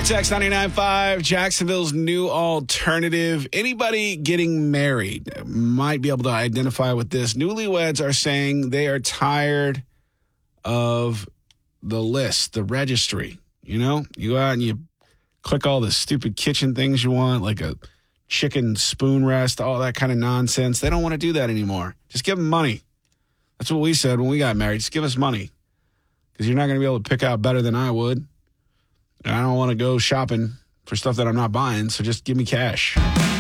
It's X99.5, Jacksonville's new alternative. Anybody getting married might be able to identify with this. Newlyweds are saying they are tired of the list, the registry. You know, you go out and you click all the stupid kitchen things you want, like a chicken spoon rest, all that kind of nonsense. They don't want to do that anymore. Just give them money. That's what we said when we got married. Just give us money because you're not going to be able to pick out better than I would. And I don't want to go shopping for stuff that I'm not buying, so just give me cash.